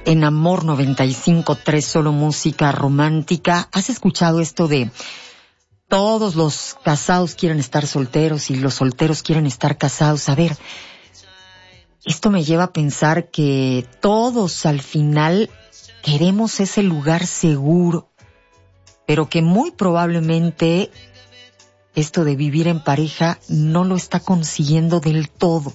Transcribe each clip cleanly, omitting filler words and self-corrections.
en Amor 95.3, solo música romántica. ¿Has escuchado esto de todos los casados quieren estar solteros y los solteros quieren estar casados? A ver, esto me lleva a pensar que todos al final queremos ese lugar seguro, pero que muy probablemente esto de vivir en pareja no lo está consiguiendo del todo.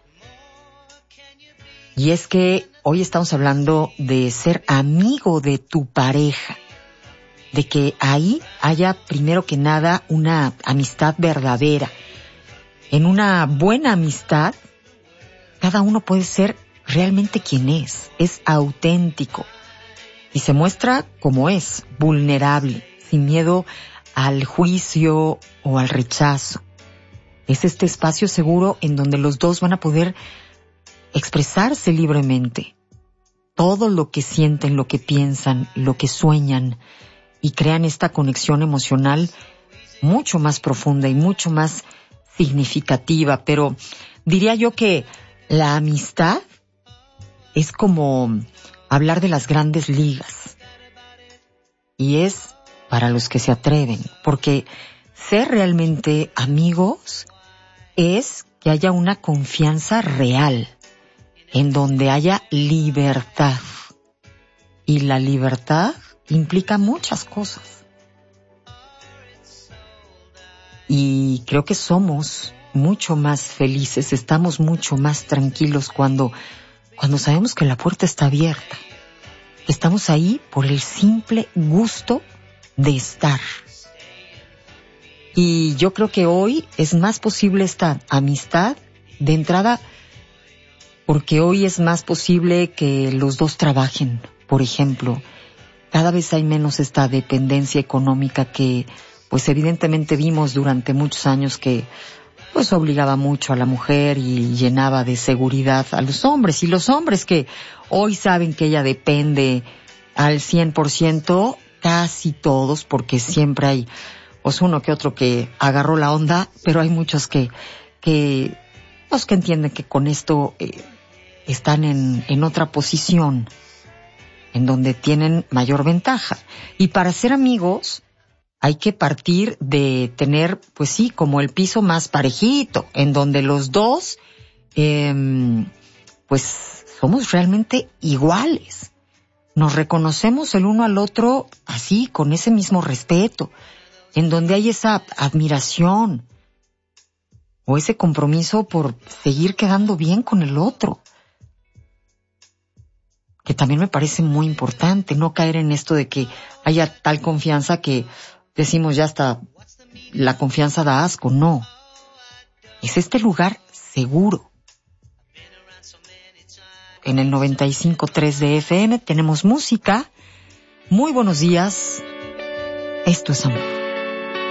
Y es que hoy estamos hablando de ser amigo de tu pareja, de que ahí haya primero que nada una amistad verdadera. En una buena amistad, cada uno puede ser realmente quien es auténtico y se muestra como es, vulnerable, sin miedo al juicio o al rechazo. Es este espacio seguro en donde los dos van a poder expresarse libremente todo lo que sienten, lo que piensan, lo que sueñan, y crean esta conexión emocional mucho más profunda y mucho más significativa. Pero diría yo que la amistad es como hablar de las grandes ligas, y es para los que se atreven, porque ser realmente amigos es que haya una confianza real, en donde haya libertad. Y la libertad implica muchas cosas. Y creo que somos mucho más felices, estamos mucho más tranquilos cuando sabemos que la puerta está abierta. Estamos ahí por el simple gusto de estar. Y yo creo que hoy es más posible esta amistad de entrada, porque hoy es más posible que los dos trabajen. Por ejemplo, cada vez hay menos esta dependencia económica que, pues evidentemente vimos durante muchos años que, pues obligaba mucho a la mujer y llenaba de seguridad a los hombres. Y los hombres que hoy saben que ella depende al 100%, casi todos, porque siempre hay, pues uno que otro que agarró la onda, pero hay muchos que entienden que con esto están en otra posición, en donde tienen mayor ventaja. Y para ser amigos hay que partir de tener, pues sí, como el piso más parejito, en donde los dos, pues somos realmente iguales. Nos reconocemos el uno al otro así, con ese mismo respeto, en donde hay esa admiración o ese compromiso por seguir quedando bien con el otro, que también me parece muy importante, no caer en esto de que haya tal confianza que decimos ya hasta la confianza da asco. No, es este lugar seguro. En el 95.3 de FM tenemos música. Muy buenos días. Esto es amor.